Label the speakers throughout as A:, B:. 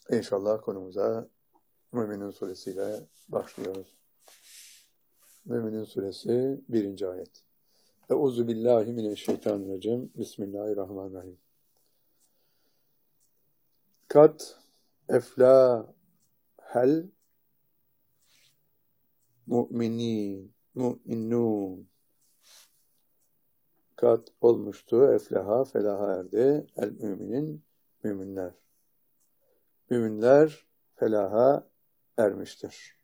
A: İnşallah konumuza Müminun suresiyle başlıyoruz. Müminun suresi 1. ayet. Euzu billahi mineşşeytanirracim. Bismillahirrahmanirrahim. Kat eflahel mu'minun. Kat olmuştu, eflaha, felaha erdi. El müminin, müminler. Müminler felaha ermiştir.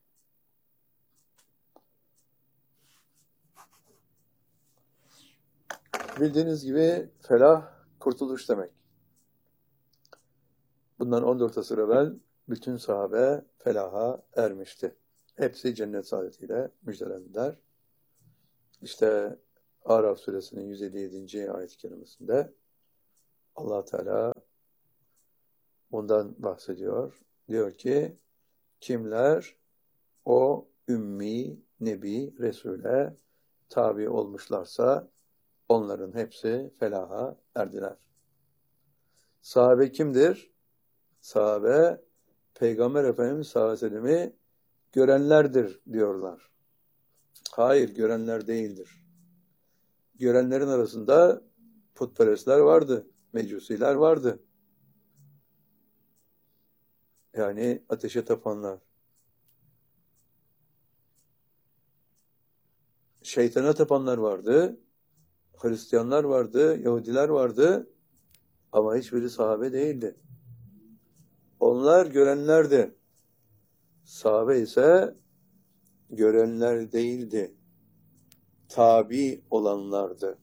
A: Bildiğiniz gibi felah, kurtuluş demek. Bundan 14 asır evvel bütün sahabe felaha ermişti. Hepsi cennet saadetiyle müjdelendiler. İşte Araf suresinin 157. ayet-i kerimesinde Allah Teala bundan bahsediyor. Diyor ki, kimler o ümmi, nebi, Resul'e tabi olmuşlarsa onların hepsi felaha erdiler. Sahabe kimdir? Sahabe, Peygamber Efendimiz sallallahu aleyhi ve sellem'i görenlerdir diyorlar. Hayır, görenler değildir. Görenlerin arasında putperestler vardı, mecusiler vardı. Yani ateşe tapanlar. Şeytana tapanlar vardı, Hristiyanlar vardı, Yahudiler vardı ama hiçbiri sahabe değildi. Onlar görenlerdi. Sahabe ise görenler değildi. Tabi olanlardı.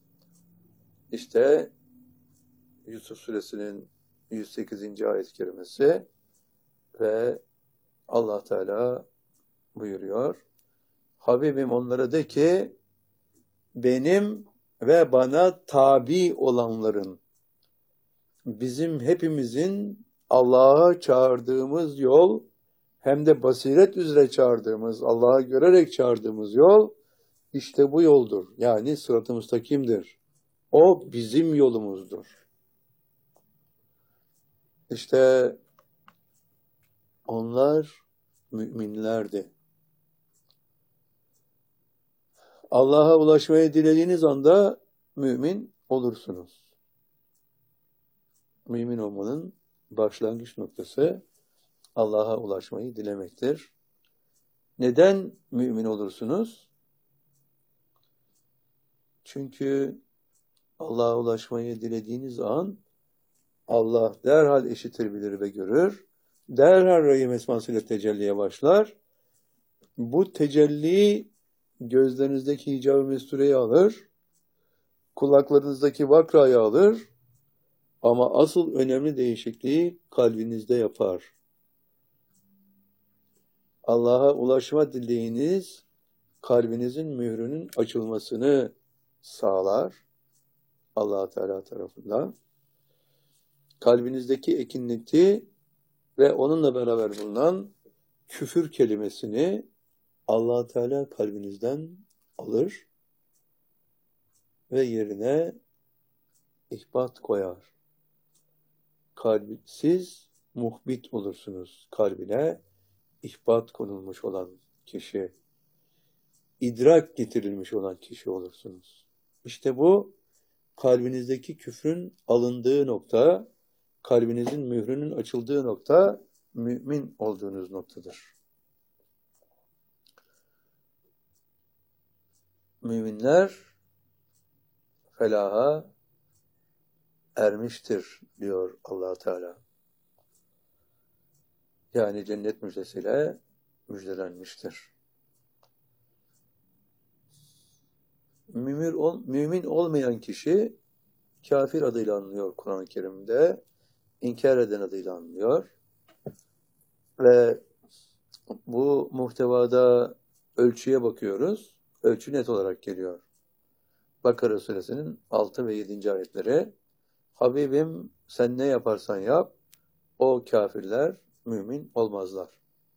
A: İşte Yusuf suresinin 108. ayet-i kerimesi ve Allah Teala buyuruyor. Habibim onlara de ki benim ve bana tabi olanların, bizim hepimizin Allah'a çağırdığımız yol, hem de basiret üzere çağırdığımız, Allah'a görerek çağırdığımız yol, işte bu yoldur. Yani sırat-ı müstakimdir. O bizim yolumuzdur. İşte onlar müminlerdi. Allah'a ulaşmayı dilediğiniz anda mümin olursunuz. Mümin olmanın başlangıç noktası Allah'a ulaşmayı dilemektir. Neden mümin olursunuz? Çünkü Allah'a ulaşmayı dilediğiniz an Allah derhal işitir, bilir ve görür. Derhal Rahim esmasıyla tecelliye başlar. Bu tecelli gözlerinizdeki hicab-ı mestureyi alır, kulaklarınızdaki vakrayı alır ama asıl önemli değişikliği kalbinizde yapar. Allah'a ulaşma dileğiniz kalbinizin mührünün açılmasını sağlar Allah Teala tarafından. Kalbinizdeki ekinlikti ve onunla beraber bulunan küfür kelimesini Allah Teala kalbinizden alır ve yerine ihbat koyar. Siz muhbit olursunuz. Kalbine ihbat konulmuş olan kişi, idrak getirilmiş olan kişi olursunuz. İşte bu kalbinizdeki küfrün alındığı nokta, kalbinizin mührünün açıldığı nokta, mümin olduğunuz noktadır. Müminler felaha ermiştir diyor Allah Teala. Yani cennet müjdesiyle müjdelenmiştir. Mümin olmayan kişi kafir adıyla anılıyor Kur'an-ı Kerim'de. İnkar eden adıyla anılıyor. Ve bu muhtevada ölçüye bakıyoruz. Ölçü net olarak geliyor. Bakara suresinin 6 ve 7. ayetleri. Habibim sen ne yaparsan yap, o kafirler mümin olmazlar.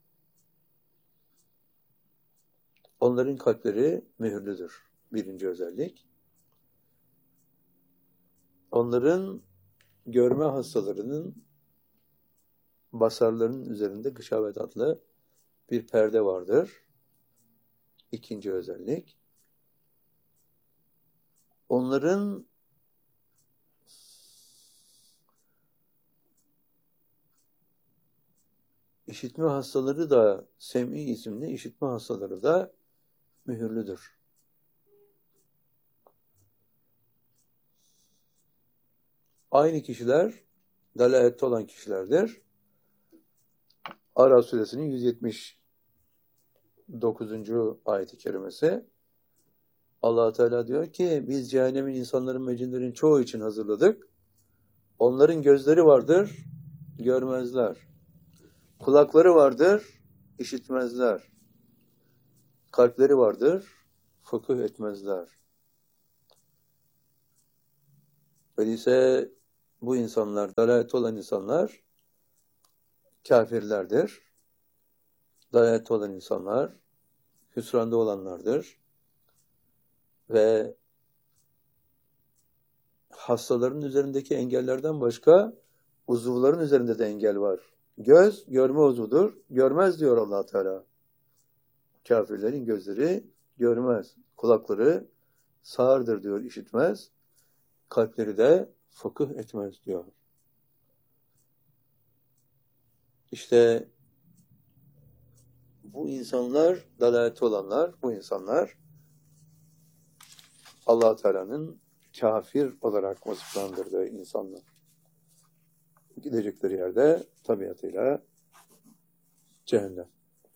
A: Onların kalpleri mühürlüdür. Birinci özellik. Onların görme hastalarının basarlarının üzerinde gışavet adlı bir perde vardır. İkinci özellik. Onların işitme hastaları da, sem'i isimli işitme hastaları da mühürlüdür. Aynı kişiler, dalalette olan kişilerdir. Araf suresinin 179. ayet-i kerimesi. Allah Teala diyor ki biz cehennemin insanların ve cinlerin çoğu için hazırladık. Onların gözleri vardır, görmezler. Kulakları vardır, işitmezler. Kalpleri vardır, fıkıh etmezler. Öyleyse bu insanlar, dalalette olan insanlar kafirlerdir. Dalalette olan insanlar hüsranda olanlardır. Ve hastaların üzerindeki engellerden başka uzuvların üzerinde de engel var. Göz, görme uzuvudur. Görmez diyor Allah Teala. Kafirlerin gözleri görmez. Kulakları sağırdır diyor, işitmez. Kalpleri de fıkıh etmez diyor. İşte bu insanlar, dalalette olanlar, bu insanlar Allah Teala'nın kafir olarak vasıflandırdığı insanlar. Gidecekleri yerde tabiatıyla cehennem.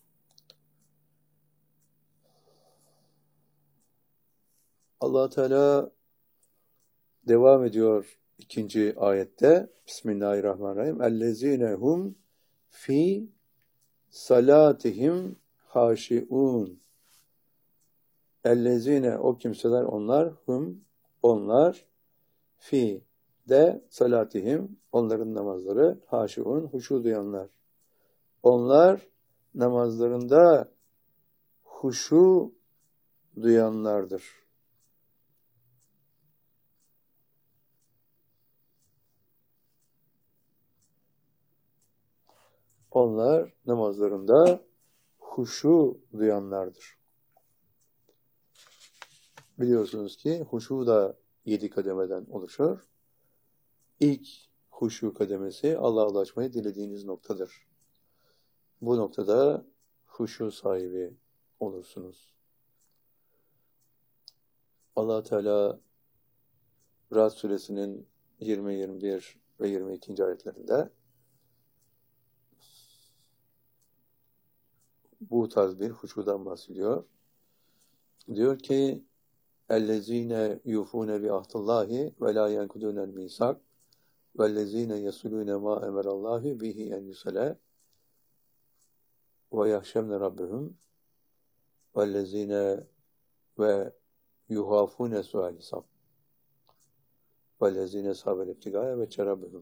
A: Allah Teala devam ediyor ikinci ayette. Bismillahirrahmanirrahim. Ellezinehum fi salatihim haşiun. Ellezine o kimseler onlar onlar fi de salatihim onların namazları haşiun huşu duyanlar. Onlar namazlarında huşu duyanlardır. Onlar namazlarında huşu duyanlardır. Biliyorsunuz ki huşu da 7 kademeden oluşur. İlk huşu kademesi Allah'a ulaşmayı dilediğiniz noktadır. Bu noktada huşu sahibi olursunuz. Allah Teala Ra'd suresinin 20, 21 ve 22. ayetlerinde bu tarz bir huşudan bahsediyor. Diyor ki اَلَّذ۪ينَ يُوفُونَ بِعَهْدِ اللّٰهِ وَلَا يَنْكُدُونَ الْمِيثَاقَ وَالَّذ۪ينَ يَصِلُونَ مَا اَمَرَ اللّٰهِ بِهِ اَنْ يُصَلَى وَيَخْشَوْنَ رَبَّهُمْ وَالَّذ۪ينَ وَيُخَافُونَ سُوءَ الْحِسَابِ وَالَّذ۪ينَ صَابَرُوا ابْتِغَاءَ وَجْهِ رَبِّهِمْ.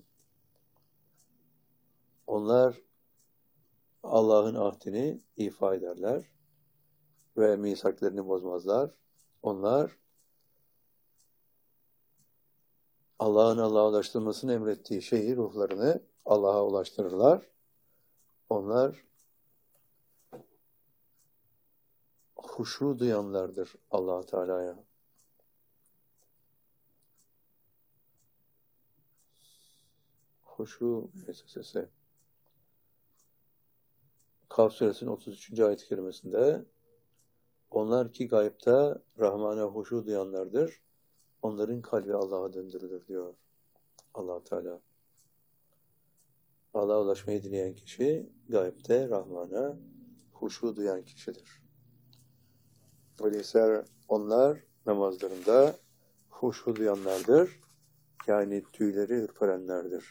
A: Onlar Allah'ın ahdini ifa ederler ve misaklarını bozmazlar. Onlar Allah'ın Allah'a ulaştırmasını emrettiği şeyi, ruhlarını Allah'a ulaştırırlar. Onlar huşu duyanlardır Allah Teala'ya. Huşu müessesesi. Kaf suresinin 33. ayet-i kerimesinde onlar ki gayipte Rahman'a huşu duyanlardır. Onların kalbi Allah'a döndürülür diyor Allah Teala. Allah'a ulaşmayı dileyen kişi gayipte Rahman'a huşu duyan kişidir. Öyleyse onlar namazlarında huşu duyanlardır. Yani tüyleri ürperenlerdir.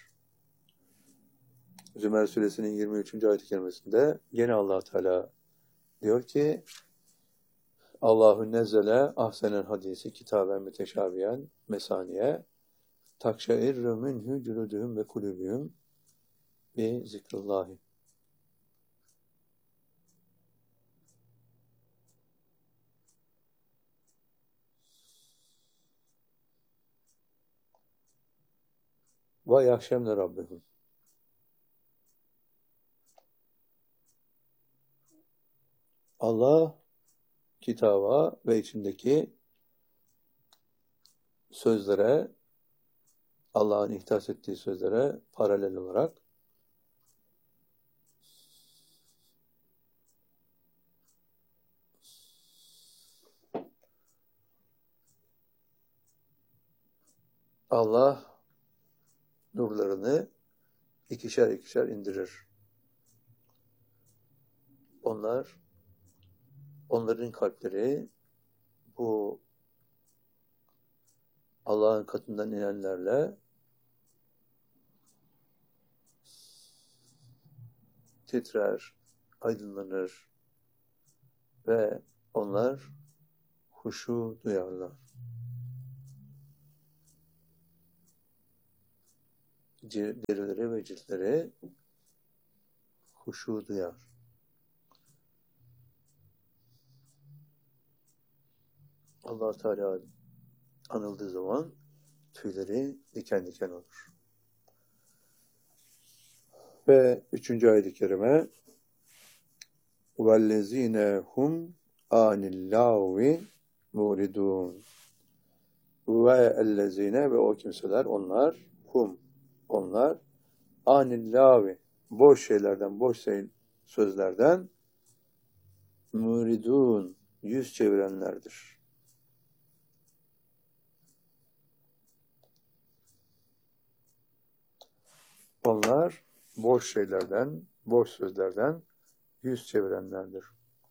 A: Zümer suresinin 23. ayet-i kerimesinde gene Allah Teala diyor ki Allahu nezzele ahsenel hadisi kitaben müteşabiyen mesaniye takşairru minhu culuduhum ve kulübühüm bi zikrullahi. Ve yahşemle rabbihum. Allah kitaba ve içindeki sözlere, Allah'ın ihtas ettiği sözlere paralel olarak Allah nurlarını ikişer ikişer indirir. Onların kalpleri bu Allah'ın katından inenlerle titrer, aydınlanır ve onlar huşu duyarlar. Derileri ve ciltleri huşu duyar. Allah Teala anıldığı zaman tüyleri diken diken olur. Ve 3. ayet-i kerime وَالَّذ۪ينَ هُمْ عَنِ اللّٰهِ مُورِدُونَ ve ellezine ve o kimseler onlar anillahi boş şeylerden, boş sözlerden muridun yüz çevirenlerdir. Onlar boş şeylerden, boş sözlerden yüz çevirenlerdir.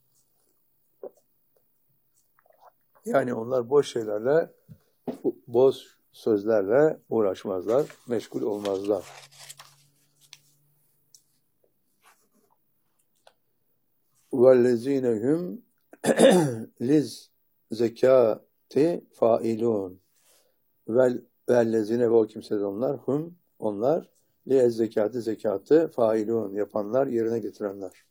A: Yani onlar boş şeylerle, boş sözlerle uğraşmazlar, meşgul olmazlar. وَالَّذ۪ينَ هُمْ لِزْزَكَاتِ فَائِلُونَ وَالَّذ۪ينَ ve o kimseler onlar zekatı failun yapanlar, yerine getirenler.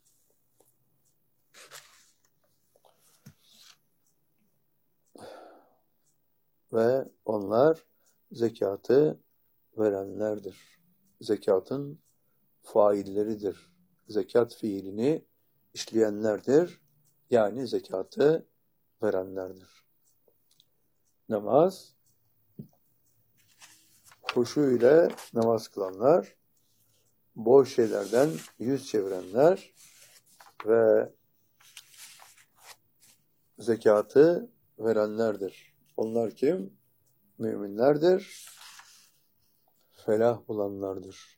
A: Ve onlar zekatı verenlerdir. Zekatın failleridir. Zekat fiilini işleyenlerdir. Yani zekatı verenlerdir. Namaz, huşu ile namaz kılanlar, boş şeylerden yüz çevirenler ve zekatı verenlerdir. Onlar kim? Müminlerdir, felah bulanlardır.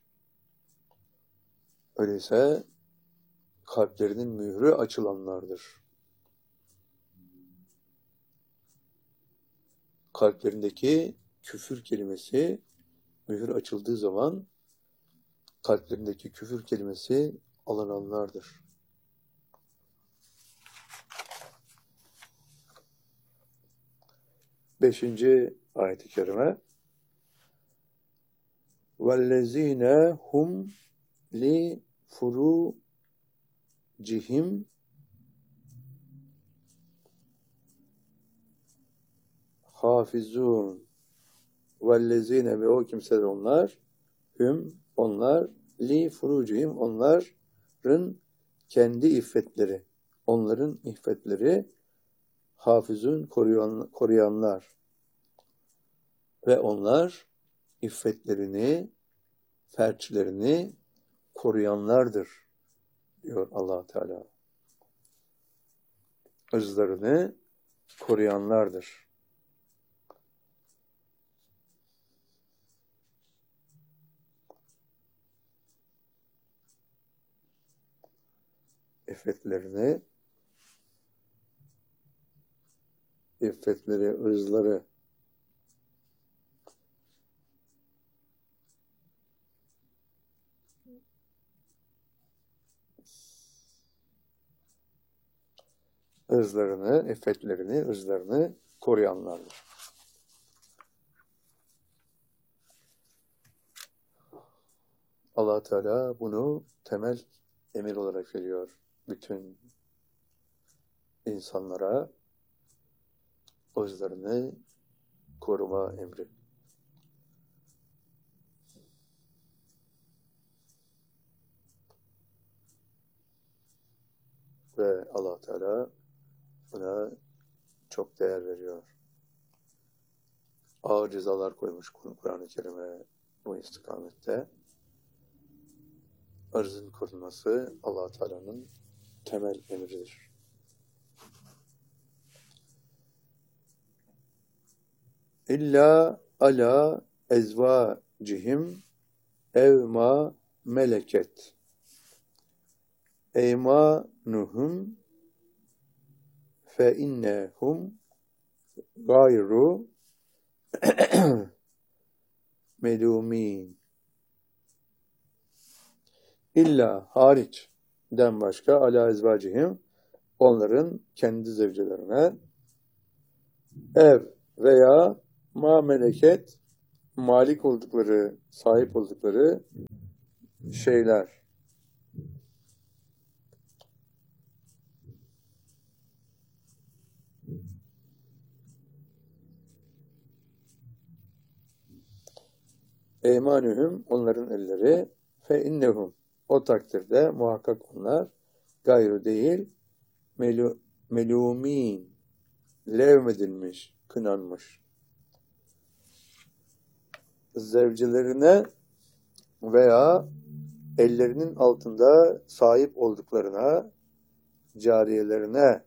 A: Öyleyse kalplerinin mührü açılanlardır. Kalplerindeki küfür kelimesi mühür açıldığı zaman kalplerindeki küfür kelimesi alınanlardır. 5. ayet-i kerime وَالَّذ۪ينَ هُمْ لِفُرُوجِهِمْ hafizun vellezine ve o kimseler onlar li furucihim onların iffetleri hafizun koruyanlar ve onlar iffetlerini, ferçlerini koruyanlardır diyor Allah Teala. Özlerini koruyanlardır. İffetleri, ırzları ırzlarını koruyanlardır. Allah Teala bunu temel emir olarak veriyor bütün insanlara, ırzlarını koruma emri. Ve Allah Teala buna çok değer veriyor. Ağır cezalar koymuş Kur'an-ı Kerim'e bu istikamette. Arzın korunması Allah Teala'nın temel emridir. İlla ala ezvacihim ev ma meleket eymanuhum fe innehum gayru melumin. İlla hariçten başka ala ezvacihim onların kendi zevcelerine ev veya ma meleket malik oldukları, sahip oldukları şeyler. Eymanühüm onların elleri fe innehum o takdirde muhakkak onlar gayrı değil melumin levmedilmiş, kınanmış. Zevcelerine veya ellerinin altında sahip olduklarına, cariyelerine